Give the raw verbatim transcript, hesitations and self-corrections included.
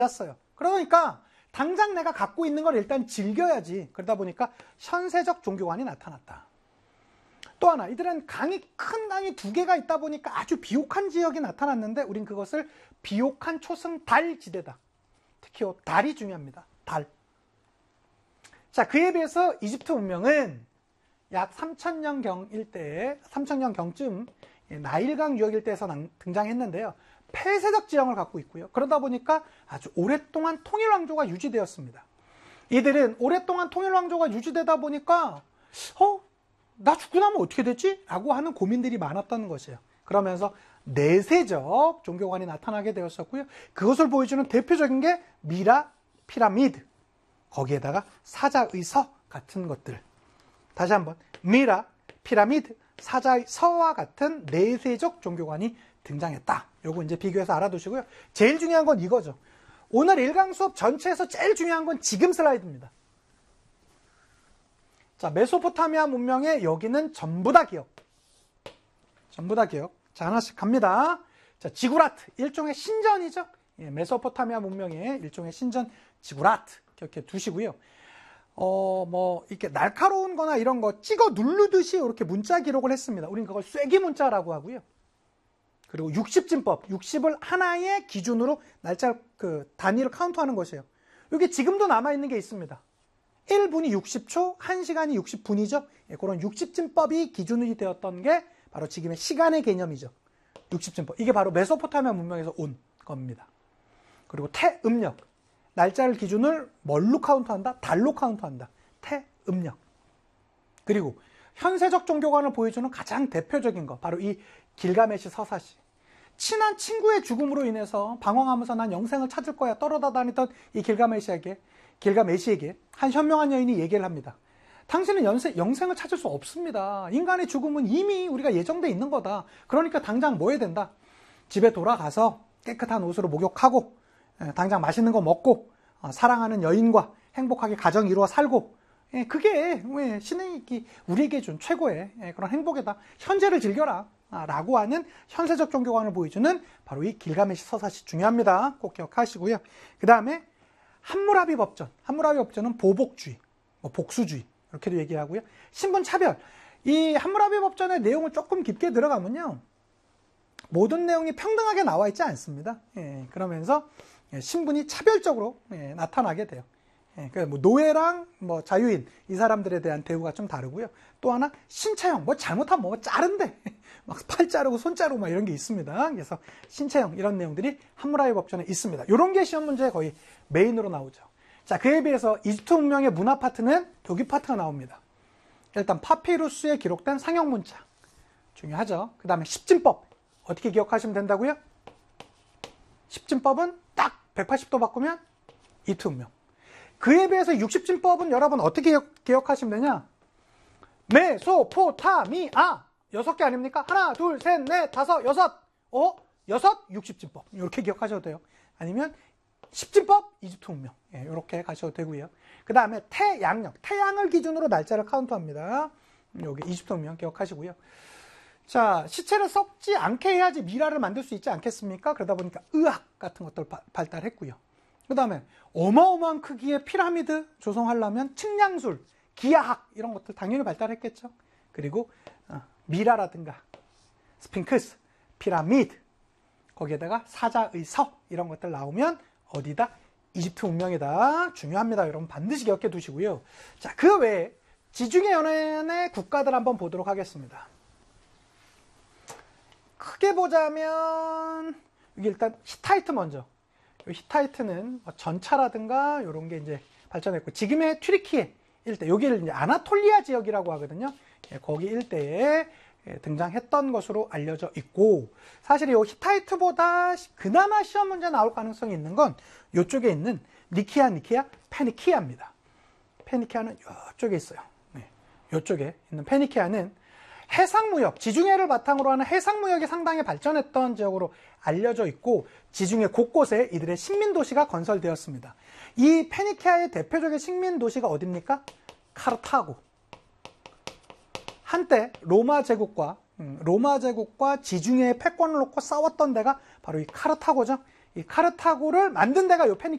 었어요. 그러니까 당장 내가 갖고 있는 걸 일단 즐겨야지. 그러다 보니까 현세적 종교관이 나타났다. 또 하나, 이들은 강이, 큰 강이 두 개가 있다 보니까 아주 비옥한 지역이 나타났는데 우린 그것을 비옥한 초승 달지대다. 특히 달이 중요합니다. 달. 자, 그에 비해서 이집트 문명은 약 삼천 년경 일대에, 삼천 년경쯤 나일강 유역 일대에서 등장했는데요. 폐쇄적 지형을 갖고 있고요. 그러다 보니까 아주 오랫동안 통일왕조가 유지되었습니다. 이들은 오랫동안 통일왕조가 유지되다 보니까 어? 나 죽고 나면 어떻게 되지? 라고 하는 고민들이 많았다는 것이에요. 그러면서 내세적 종교관이 나타나게 되었었고요. 그것을 보여주는 대표적인 게 미라 피라미드, 거기에다가 사자의 서 같은 것들. 다시 한번, 미라 피라미드, 사자의 서와 같은 내세적 종교관이 등장했다. 요거 이제 비교해서 알아두시고요. 제일 중요한 건 이거죠. 오늘 일 강 수업 전체에서 제일 중요한 건 지금 슬라이드입니다. 자, 메소포타미아 문명의 여기는 전부 다 기억. 전부 다 기억. 자, 하나씩 갑니다. 자, 지구라트. 일종의 신전이죠. 예, 메소포타미아 문명의 일종의 신전 지구라트. 기억해 두시고요. 어, 뭐, 이렇게 날카로운 거나 이런 거 찍어 누르듯이 이렇게 문자 기록을 했습니다. 우린 그걸 쐐기 문자라고 하고요. 그리고 육십진법. 육십을 하나의 기준으로 날짜, 그, 단위를 카운트하는 것이에요. 이게 지금도 남아있는 게 있습니다. 일 분이 육십 초, 한 시간이 육십 분이죠. 예, 그런 육십진법이 기준이 되었던 게 바로 지금의 시간의 개념이죠. 육십진법. 이게 바로 메소포타미아 문명에서 온 겁니다. 그리고 태음력. 날짜를 기준을 뭘로 카운트한다? 달로 카운트한다. 태음력. 그리고 현세적 종교관을 보여주는 가장 대표적인 거. 바로 이 길가메시 서사시. 친한 친구의 죽음으로 인해서 방황하면서 난 영생을 찾을 거야 떨어다 다니던 이 길가메시에게 길가메시에게 한 현명한 여인이 얘기를 합니다. 당신은 연세, 영생을 찾을 수 없습니다. 인간의 죽음은 이미 우리가 예정돼 있는 거다. 그러니까 당장 뭐 해야 된다? 집에 돌아가서 깨끗한 옷으로 목욕하고 당장 맛있는 거 먹고 사랑하는 여인과 행복하게 가정 이루어 살고 그게 신이 우리에게 준 최고의 그런 행복이다. 현재를 즐겨라. 라고 하는 현세적 종교관을 보여주는 바로 이 길가메시 서사시 중요합니다. 꼭 기억하시고요. 그 다음에 함무라비 법전. 함무라비 법전은 보복주의, 뭐 복수주의 이렇게도 얘기하고요. 신분차별. 이 함무라비 법전의 내용을 조금 깊게 들어가면요. 모든 내용이 평등하게 나와 있지 않습니다. 예, 그러면서 신분이 차별적으로 예, 나타나게 돼요. 예, 그러니까 뭐 노예랑 뭐 자유인 이 사람들에 대한 대우가 좀 다르고요. 또 하나 신체형 뭐 잘못하면 뭐 자른데 막 팔 자르고 손 자르고 막 이런 게 있습니다. 그래서 신체형 이런 내용들이 함무라비 법전에 있습니다. 이런 게 시험 문제에 거의 메인으로 나오죠. 자, 그에 비해서 이집트 문명의 문화 파트는 여기 파트가 나옵니다. 일단 파피루스에 기록된 상형 문자 중요하죠. 그 다음에 십진법 어떻게 기억하시면 된다고요? 십진법은 딱 백팔십 도 바꾸면 이집트 문명. 그에 비해서 육십진법은 여러분 어떻게 기억, 기억하시면 되냐? 메소포타미아 여섯 개 아닙니까? 하나, 둘, 셋, 넷, 다섯, 여섯. 어? 여섯? 육십진법. 이렇게 기억하셔도 돼요. 아니면 십진법? 이집트 문명. 예, 이렇게 가셔도 되고요. 그 다음에 태양력. 태양을 기준으로 날짜를 카운트합니다. 여기 이집트 문명 기억하시고요. 자, 시체를 썩지 않게 해야지 미라를 만들 수 있지 않겠습니까? 그러다 보니까 의학 같은 것들 발달했고요. 그 다음에 어마어마한 크기의 피라미드 조성하려면 측량술, 기하학 이런 것들 당연히 발달했겠죠. 그리고 어, 미라라든가 스핑크스, 피라미드 거기에다가 사자의 서 이런 것들 나오면 어디다? 이집트 문명이다. 중요합니다. 여러분 반드시 기억해 두시고요. 자, 그 외에 지중해 연안의 국가들 한번 보도록 하겠습니다. 크게 보자면 여기 일단 히타이트 먼저. 히타이트는 전차라든가 이런 게 이제 발전했고 지금의 튀르키예 일대, 여기를 이제 아나톨리아 지역이라고 하거든요. 예, 거기 일대에 예, 등장했던 것으로 알려져 있고 사실 이 히타이트보다 그나마 시험 문제 나올 가능성이 있는 건 이쪽에 있는 니키아, 니키아, 페니키아입니다. 페니키아는 이쪽에 있어요. 네, 이쪽에 있는 페니키아는 해상무역, 지중해를 바탕으로 하는 해상무역이 상당히 발전했던 지역으로 알려져 있고 지중해 곳곳에 이들의 식민도시가 건설되었습니다. 이 페니키아의 대표적인 식민도시가 어디입니까? 카르타고. 한때 로마 제국과 음, 로마 제국과 지중해의 패권을 놓고 싸웠던 데가 바로 이 카르타고죠. 이 카르타고를 만든 데가 이 페니키아